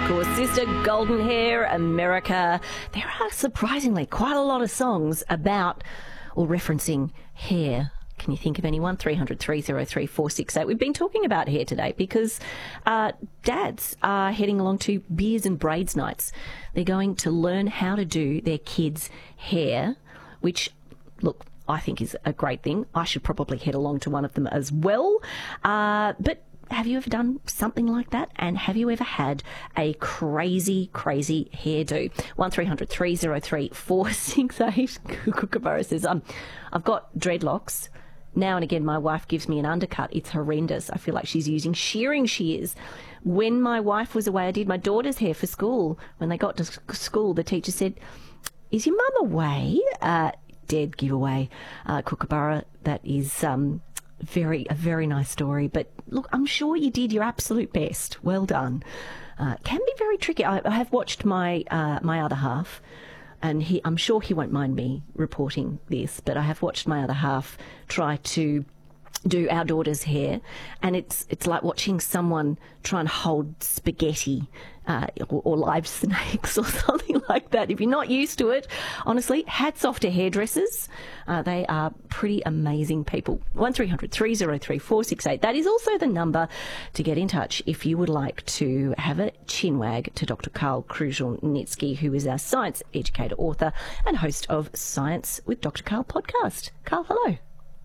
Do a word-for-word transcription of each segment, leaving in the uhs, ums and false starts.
of course, Sister, Golden Hair, America. There are surprisingly quite a lot of songs about or referencing hair. Can you think of anyone? three hundred, three oh three, four six eight. We've been talking about hair today because uh, dads are heading along to Beards and Braids Nights. They're going to learn how to do their kids' hair, which, look, I think is a great thing. I should probably head along to one of them as well. Uh, but have you ever done something like that? And have you ever had a crazy, crazy hairdo? one three hundred, three oh three, four six eight. Kookaburra says, um, I've got dreadlocks. Now and again, my wife gives me an undercut. It's horrendous. I feel like she's using shearing shears. When my wife was away, I did my daughter's hair for school. When they got to school, the teacher said, is your mum away? Uh, dead giveaway. Uh, Kookaburra, that is um, very a very nice story. But look, I'm sure you did your absolute best. Well done. Uh, can be very tricky. I, I have watched my uh, my other half. And he, I'm sure he won't mind me reporting this, but I have watched my other half try to do our daughter's hair, and it's it's like watching someone try and hold spaghetti uh, or, or live snakes or something like that. If you're not used to it, honestly, hats off to hairdressers. Uh, they are pretty amazing people. one three hundred, three oh three, four six eight. That is also the number to get in touch if you would like to have a chinwag to Doctor Karl Kruszelnicki, who is our science educator, author, and host of Science with Doctor Karl podcast. Karl, hello.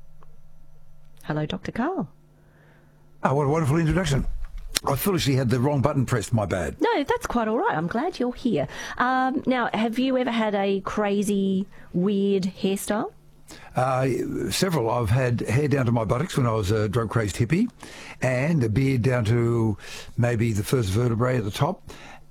Hello, Doctor Karl. Oh, what a wonderful introduction. I foolishly had the wrong button pressed, my bad. No, that's quite all right. I'm glad you're here. Um, now, have you ever had a crazy, weird hairstyle? Uh, several. I've had hair down to my buttocks when I was a drug-crazed hippie, and a beard down to maybe the first vertebrae at the top.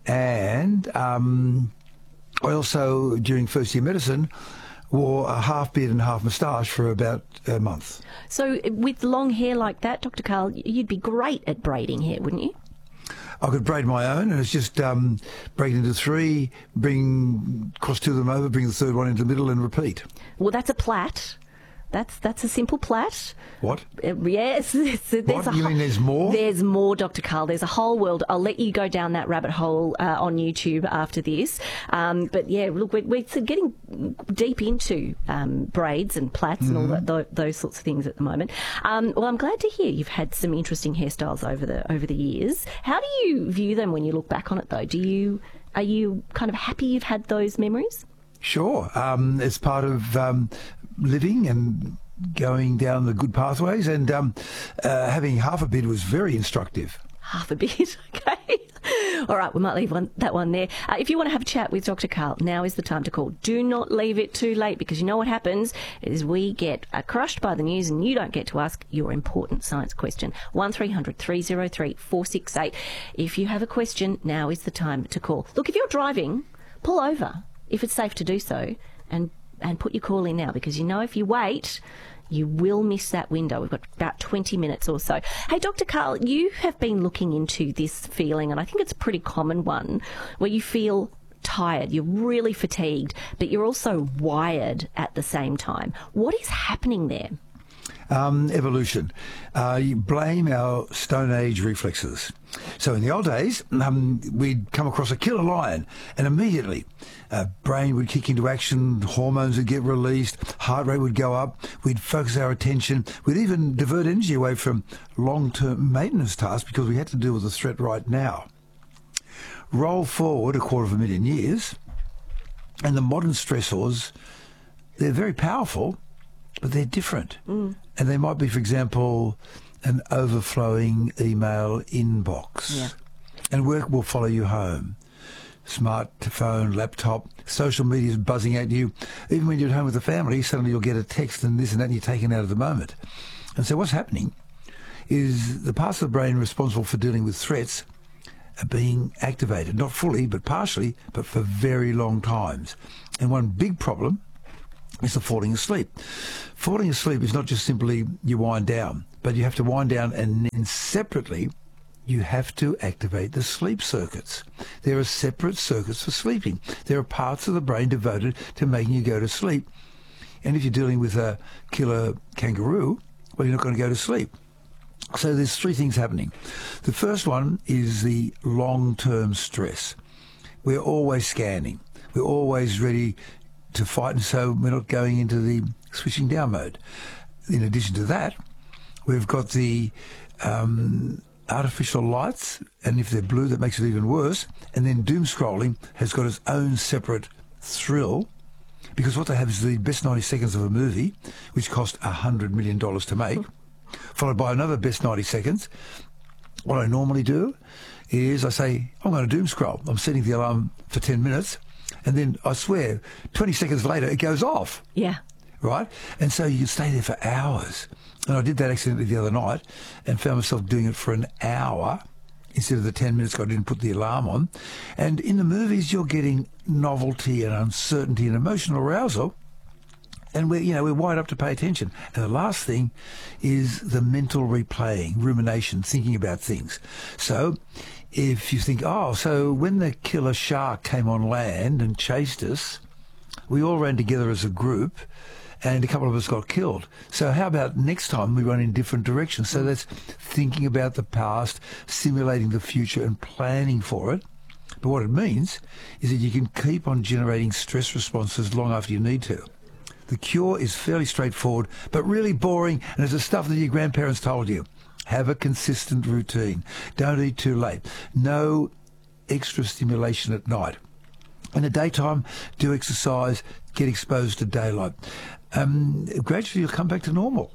And um, I also, during first-year medicine, wore a half beard and half moustache for about a month. So with long hair like that, Doctor Karl, you'd be great at braiding hair, wouldn't you? I could braid my own, and it's just um, break it into three, bring, cross two of them over, bring the third one into the middle and repeat. Well, that's a plait. That's that's a simple plait. What? Uh, yes. There's, there's what? A You ho- mean there's more? There's more, Doctor Karl. There's a whole world. I'll let you go down that rabbit hole uh, on YouTube after this. Um, but yeah, look, we're, we're getting deep into um, braids and plaits mm-hmm. and all that, th- those sorts of things at the moment. Um, well, I'm glad to hear you've had some interesting hairstyles over the over the years. How do you view them when you look back on it, though? Do you are you kind of happy you've had those memories? Sure. Um, it's part of um, living and going down the good pathways, and um, uh, having half a beard was very instructive. Half a beard, okay. All right, we might leave one, that one there. Uh, if you want to have a chat with Doctor Karl, now is the time to call. Do not leave it too late, because you know what happens is we get uh, crushed by the news and you don't get to ask your important science question. one three hundred, three oh three, four six eight. If you have a question, now is the time to call. Look, if you're driving, pull over if it's safe to do so, and and put your call in now, because you know if you wait, you will miss that window. We've got about twenty minutes or so. Hey, Doctor Karl, you have been looking into this feeling, and I think it's a pretty common one, where you feel tired, you're really fatigued, but you're also wired at the same time. What is happening there? Um, evolution. Uh, you blame our Stone Age reflexes. So in the old days, um, we'd come across a killer lion, and immediately uh, brain would kick into action, hormones would get released, heart rate would go up, we'd focus our attention, we'd even divert energy away from long-term maintenance tasks because we had to deal with the threat right now. Roll forward a quarter of a million years, and the modern stressors, they're very powerful, but they're different. Mm. And they might be, for example, an overflowing email inbox. Yeah. And work will follow you home. Smartphone, laptop, social media is buzzing at you. Even when you're at home with the family, suddenly you'll get a text and this and that, and you're taken out of the moment. And so what's happening is the parts of the brain responsible for dealing with threats are being activated. Not fully, but partially, but for very long times. And one big problem is the falling asleep. Falling asleep is not just simply you wind down, but you have to wind down, and then separately you have to activate the sleep circuits. There are separate circuits for sleeping. There are parts of the brain devoted to making you go to sleep. And if you're dealing with a killer kangaroo, well, you're not going to go to sleep. So there's three things happening. The first one is the long-term stress. We're always scanning. We're always ready to fight, and so we're not going into the switching down mode. In addition to that, we've got the um, artificial lights, and if they're blue, that makes it even worse. And then doom scrolling has got its own separate thrill, because what they have is the best ninety seconds of a movie, which cost one hundred million dollars to make, followed by another best ninety seconds. What I normally do is I say, I'm going to doom scroll. I'm setting the alarm for ten minutes, and then I swear, twenty seconds later, it goes off. Yeah. Right? And so you can stay there for hours. And I did that accidentally the other night and found myself doing it for an hour instead of the ten minutes I didn't put the alarm on. And in the movies, you're getting novelty and uncertainty and emotional arousal. And we're, you know, we're wired up to pay attention. And the last thing is the mental replaying, rumination, thinking about things. So if you think, oh, so when the killer shark came on land and chased us, we all ran together as a group, and a couple of us got killed. So how about next time we run in different directions? So that's thinking about the past, simulating the future and planning for it. But what it means is that you can keep on generating stress responses long after you need to. The cure is fairly straightforward, but really boring, and it's the stuff that your grandparents told you. Have a consistent routine. Don't eat too late. No extra stimulation at night. In the daytime, do exercise, get exposed to daylight. Um, gradually, you'll come back to normal.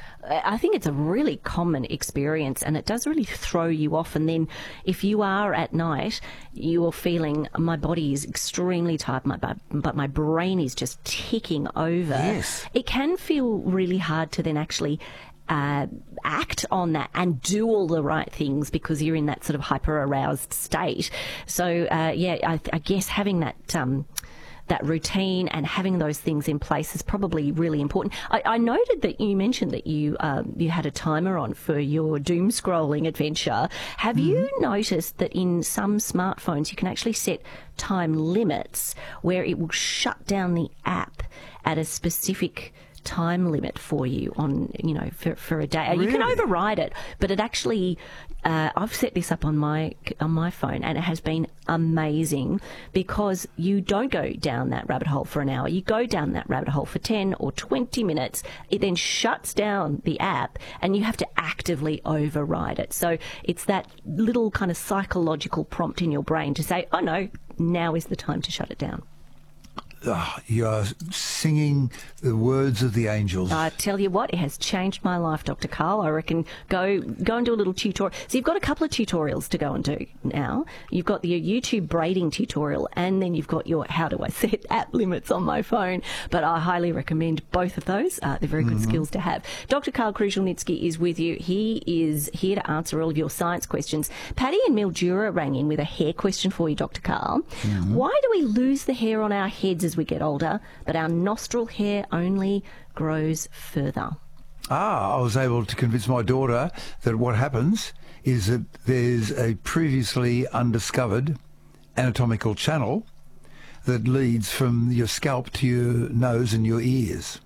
I think it's a really common experience, and it does really throw you off. And then if you are at night, you're feeling, my body is extremely tired, my, but my brain is just ticking over. Yes. It can feel really hard to then actually Uh, act on that and do all the right things because you're in that sort of hyper-aroused state. So, uh, yeah, I, I guess having that um, that routine and having those things in place is probably really important. I, I noted that you mentioned that you um, you had a timer on for your doom scrolling adventure. Have mm-hmm. you noticed that in some smartphones you can actually set time limits where it will shut down the app at a specific time limit for you on, you know, for, for a day? Really? You can override it, but it actually, uh, I've set this up on my on my phone, and it has been amazing because you don't go down that rabbit hole for an hour. You go down that rabbit hole for ten or twenty minutes. It then shuts down the app, and you have to actively override it. So it's that little kind of psychological prompt in your brain to say, oh no, now is the time to shut it down. Oh, you're singing the words of the angels. I tell you what, it has changed my life, Doctor Karl. I reckon go go and do a little tutorial. So you've got a couple of tutorials to go and do now. You've got the YouTube braiding tutorial, and then you've got your how do I set app limits on my phone. But I highly recommend both of those. Uh, they're very good mm-hmm. skills to have. Doctor Karl Kruszelnicki is with you. He is here to answer all of your science questions. Patty in Mildura rang in with a hair question for you, Doctor Karl. Mm-hmm. Why do we lose the hair on our heads as we get older, but our nostril hair only grows further? Ah, I was able to convince my daughter that what happens is that there's a previously undiscovered anatomical channel that leads from your scalp to your nose and your ears.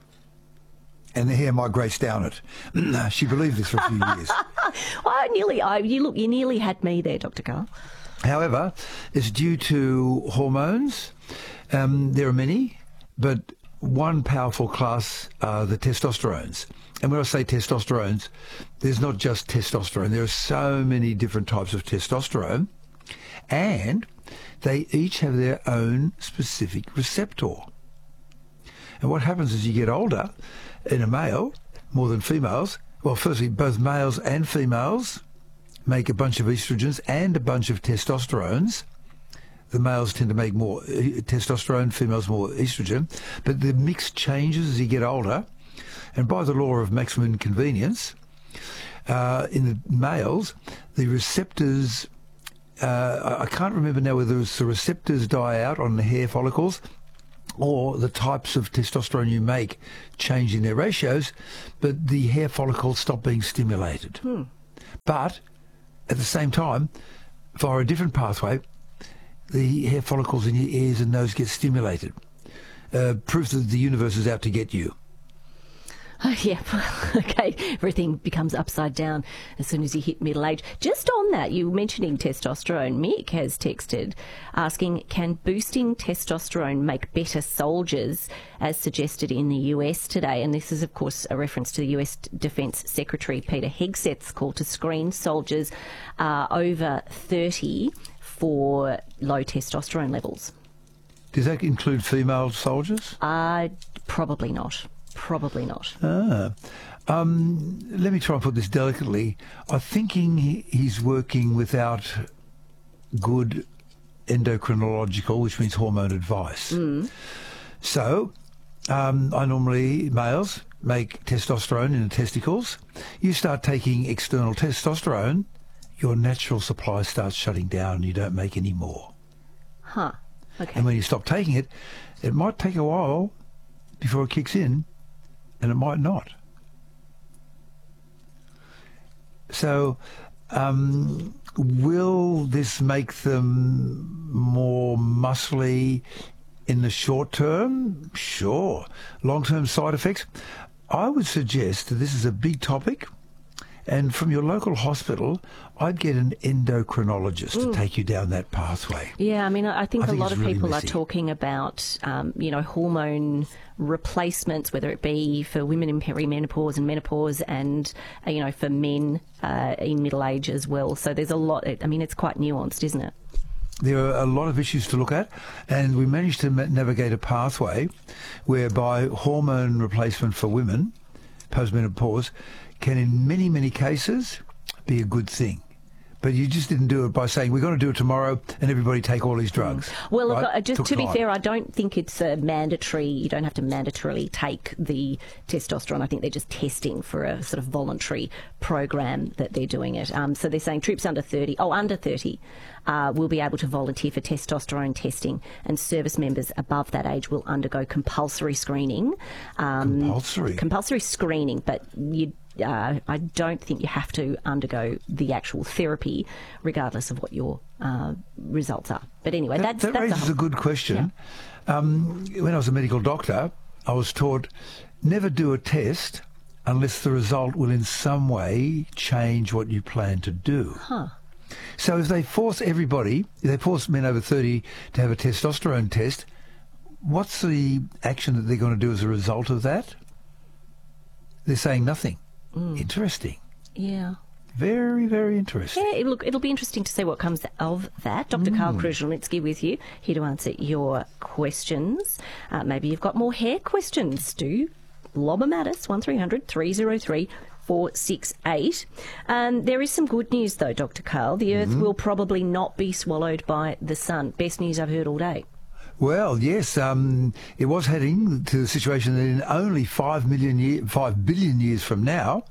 And the hair migrates down it. She believed this for a few years. I nearly, I, you look, you nearly had me there, Doctor Karl. However, it's due to hormones. Um, there are many, but one powerful class are the testosterones. And when I say testosterones, there's not just testosterone. There are so many different types of testosterone, and they each have their own specific receptor. And what happens as you get older, in a male, more than females, well, firstly, both males and females make a bunch of estrogens and a bunch of testosterones. The males tend to make more testosterone, females more estrogen, but the mix changes as you get older. And by the law of maximum convenience, uh, in the males, the receptors, uh, I can't remember now whether it's the receptors die out on the hair follicles or the types of testosterone you make change in their ratios, but the hair follicles stop being stimulated. Hmm. But at the same time, via a different pathway, the hair follicles in your ears and nose get stimulated. Uh, proof that the universe is out to get you. Oh, yeah. Okay. Everything becomes upside down as soon as you hit middle age. Just on that, you were mentioning testosterone. Mick has texted asking, can boosting testosterone make better soldiers, as suggested in the U S today? And this is, of course, a reference to the U S Defence Secretary Peter Hegseth's call to screen soldiers uh, over thirty for low testosterone levels. Does that include female soldiers? Uh, probably not. Probably not. Ah. Um, let me try and put this delicately. I'm thinking he- he's working without good endocrinological, which means hormone advice. Mm. So, um, I normally, males, make testosterone in the testicles. You start taking external testosterone, your natural supply starts shutting down and you don't make any more. Huh. Okay. And when you stop taking it, it might take a while before it kicks in, and it might not. So, um, will this make them more muscly in the short term? Sure. Long-term side effects? I would suggest that this is a big topic, and from your local hospital, I'd get an endocrinologist Mm. to take you down that pathway. Yeah, I mean, I think I a think lot it's of really people messy. are talking about, um, you know, hormone replacements, whether it be for women in perimenopause and menopause and, uh, you know, for men uh, in middle age as well. So there's a lot, I mean, it's quite nuanced, isn't it? There are a lot of issues to look at, and we managed to ma- navigate a pathway whereby hormone replacement for women, postmenopause, can in many, many cases be a good thing. But you just didn't do it by saying, we're going to do it tomorrow and everybody take all these drugs. Well, look, right? uh, just Took to be time. fair, I don't think it's a mandatory, you don't have to mandatorily take the testosterone. I think they're just testing for a sort of voluntary program that they're doing it. Um, so they're saying troops under thirty, oh, under thirty, uh, will be able to volunteer for testosterone testing, and service members above that age will undergo compulsory screening. Um, Compulsory? Compulsory screening, but you Uh, I don't think you have to undergo the actual therapy, regardless of what your uh, results are. But anyway, That, that's that that's raises a a good question. Um, when I was a medical doctor, I was taught never do a test unless the result will in some way change what you plan to do. Huh. So if they force everybody, if they force men over thirty to have a testosterone test, what's the action that they're going to do as a result of that? They're saying nothing. Mm. Interesting. Yeah. Very, very interesting. Yeah, it, look, it'll be interesting to see what comes of that. Doctor Karl Kruszelnicki with you, here to answer your questions. Uh, maybe you've got more hair questions. Do lob them at us, one three hundred three oh three four six eight. Um, there is some good news, though, Doctor Karl. The Earth will probably not be swallowed by the sun. Best news I've heard all day. Well, yes, um, it was heading to the situation that in only five million year, five billion years from now,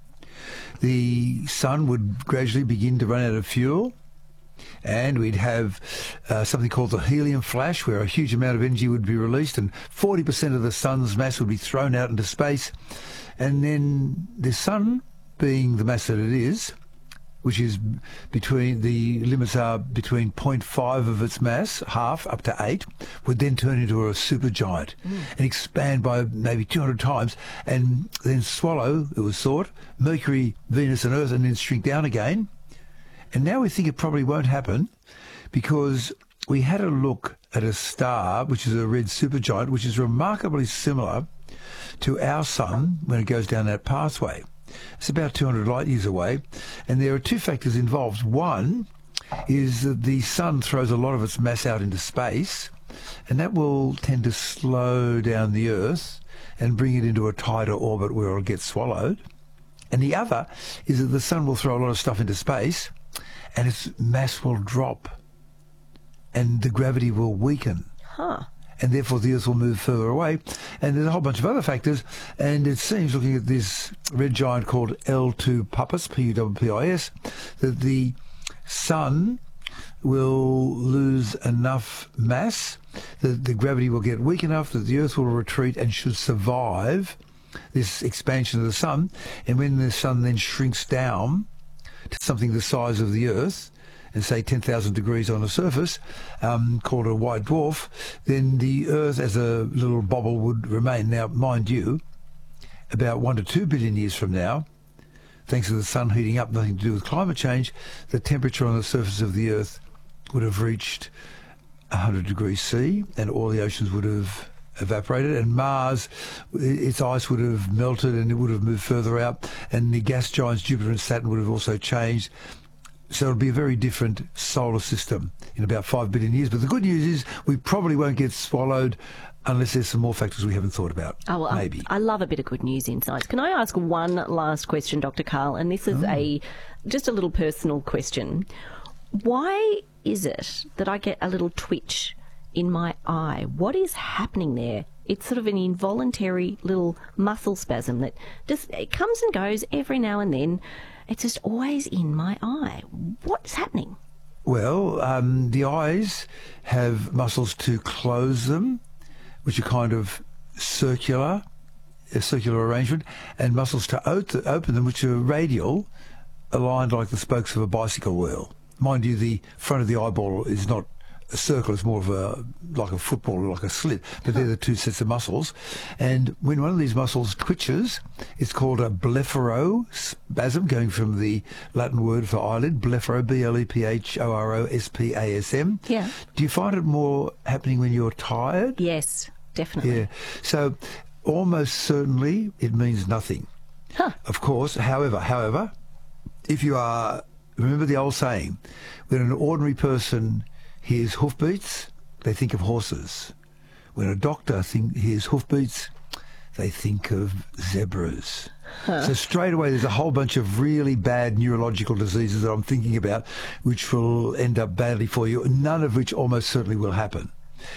the sun would gradually begin to run out of fuel, and we'd have uh, something called the helium flash, where a huge amount of energy would be released, and forty percent of the sun's mass would be thrown out into space, and then the sun, being the mass that it is, which is between, the limits are between zero point five of its mass, half, up to eight, would then turn into a supergiant mm. and expand by maybe two hundred times, and then swallow, it was thought, Mercury, Venus and Earth, and then shrink down again. And now we think it probably won't happen, because we had a look at a star, which is a red supergiant, which is remarkably similar to our sun when it goes down that pathway. It's about two hundred light years away, and there are two factors involved. One is that the sun throws a lot of its mass out into space, and that will tend to slow down the Earth and bring it into a tighter orbit where it'll get swallowed. And the other is that the sun will throw a lot of stuff into space, and its mass will drop, and the gravity will weaken. Huh. And therefore the Earth will move further away. And there's a whole bunch of other factors, and it seems, looking at this red giant called L two Puppis, P U P P I S, that the sun will lose enough mass, that the gravity will get weak enough that the Earth will retreat and should survive this expansion of the sun. And when the sun then shrinks down to something the size of the Earth, and say ten thousand degrees on the surface, um, called a white dwarf, then the Earth as a little bobble would remain. Now, mind you, about one to two billion years from now, thanks to the sun heating up, nothing to do with climate change, the temperature on the surface of the Earth would have reached one hundred degrees C, and all the oceans would have evaporated, and Mars, its ice would have melted and it would have moved further out, and the gas giants Jupiter and Saturn would have also changed. So it'll be a very different solar system in about five billion years. But the good news is we probably won't get swallowed unless there's some more factors we haven't thought about. Oh, well, maybe. I, I love a bit of good news in science. Can I ask one last question, Doctor Karl? And this is oh. a just a little personal question. Why is it that I get a little twitch in my eye? What is happening there? It's sort of an involuntary little muscle spasm that just it comes and goes every now and then. It's just always in my eye. What's happening? Well, um, the eyes have muscles to close them, which are kind of circular, a circular arrangement, and muscles to open them, which are radial, aligned like the spokes of a bicycle wheel. Mind you, the front of the eyeball is not a circle, it's more of a like a football or like a slit, but they're the two sets of muscles. And when one of these muscles twitches, it's called a blepharospasm, going from the Latin word for eyelid, blepharo, B L E P H O R O S P A S M. Yeah. Do you find it more happening when you're tired? Yes, definitely. Yeah. So almost certainly it means nothing. Huh. Of course, however, however, if you are, remember the old saying, when an ordinary person hears hoofbeats, they think of horses. When a doctor think, hears hoofbeats, they think of zebras. Huh. So straight away there's a whole bunch of really bad neurological diseases that I'm thinking about which will end up badly for you, none of which almost certainly will happen.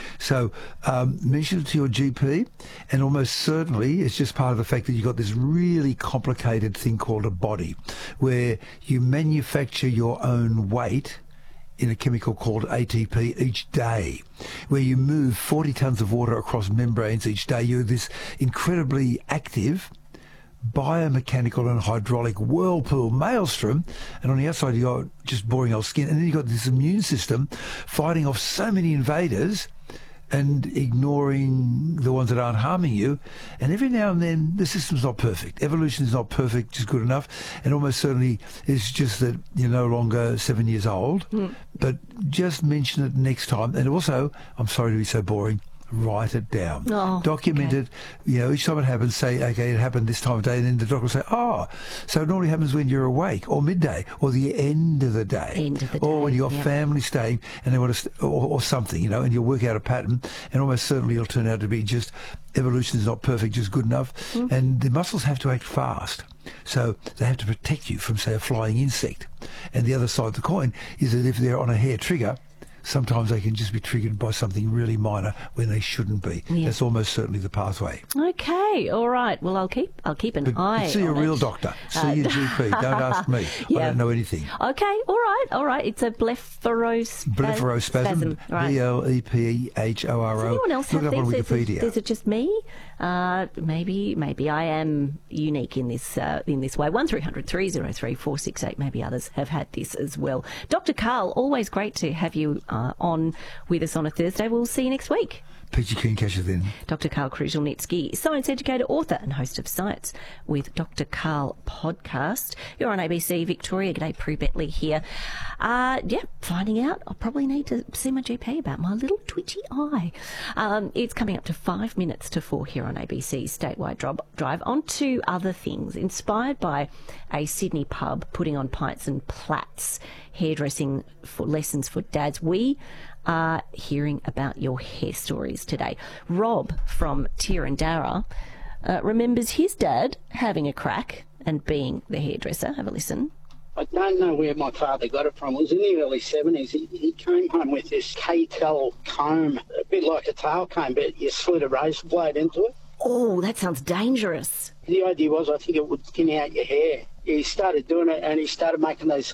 So um, mention it to your G P, and almost certainly it's just part of the fact that you've got this really complicated thing called a body, where you manufacture your own weight in a chemical called A T P each day, where you move forty tonnes of water across membranes each day. You're this incredibly active biomechanical and hydraulic whirlpool maelstrom, and on the outside you've got just boring old skin, and then you've got this immune system fighting off so many invaders and ignoring the ones that aren't harming you. And every now and then the system's not perfect. Evolution is not perfect, just good enough. And almost certainly it's just that you're no longer seven years old. Mm. But just mention it next time. And also, I'm sorry to be so boring, write it down. Oh, Document okay. it. You know, each time it happens, say, okay, it happened this time of day, and then the doctor will say, oh, so it normally happens when you're awake, or midday, or the end of the day, end of the or day, when your yep. family's staying, and they want to, st- or, or something, you know, and you'll work out a pattern, and almost certainly it'll turn out to be just evolution is not perfect, just good enough, mm. and the muscles have to act fast. So they have to protect you from, say, a flying insect. And the other side of the coin is that if they're on a hair trigger, sometimes they can just be triggered by something really minor when they shouldn't be. Yeah. That's almost certainly the pathway. Okay, all right. Well, I'll keep I'll keep an but, eye but see on a real it. doctor. See uh, your G P. Don't ask me. Yeah. I don't know anything. Okay, all right, all right. It's a blepharospasm. Blepharospasm. Right. B L E P H O R O. Does anyone else Look have up on this? Wikipedia. Is, is it just me? Uh, maybe maybe I am unique in this uh, in this way. One three hundred three oh three four six eight. Maybe others have had this as well. Doctor Karl, always great to have you uh, on with us on a Thursday. We'll see you next week. Peachy Keen catch you then. Doctor Karl Kruszelnicki, science educator, author and host of Science with Doctor Karl podcast. You're on A B C Victoria. G'day, Prue Bentley here. Uh, yeah, finding out. I'll probably need to see my G P about my little twitchy eye. Um, it's coming up to five minutes to four here on A B C's Statewide Drive. On to other things. Inspired by a Sydney pub putting on pints and plats, hairdressing for lessons for dads, we are hearing about your hair stories today. Rob from Tirandara uh, remembers his dad having a crack and being the hairdresser. Have a listen. I don't know where my father got it from. It was in the early seventies. He, he came home with this K-Tel comb, a bit like a tail comb, but you slid a razor blade into it. Oh, that sounds dangerous. The idea was I think it would thin out your hair. He started doing it and he started making those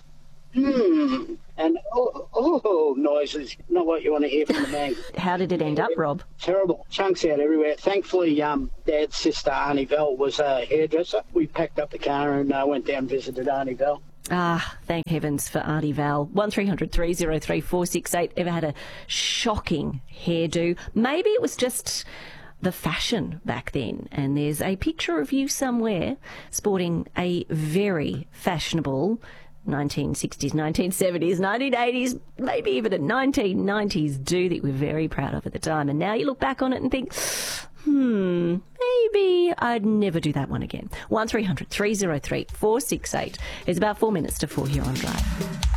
hmm and oh, oh noises. Not what you want to hear from a man. How did it end up, Rob? Terrible. Chunks out everywhere. Thankfully, um, Dad's sister, Arnie Bell, was a hairdresser. We packed up the car and uh, went down and visited Arnie Bell. Ah, thank heavens for Artie Val. one three hundred three oh three four six eight. Ever had a shocking hairdo? Maybe it was just the fashion back then. And there's a picture of you somewhere sporting a very fashionable nineteen sixties, nineteen seventies, nineteen eighties, maybe even a nineteen nineties do that you were very proud of at the time. And now you look back on it and think, hmm, maybe I'd never do that one again. one three hundred three oh three four six eight. It's about four minutes to four here on Drive.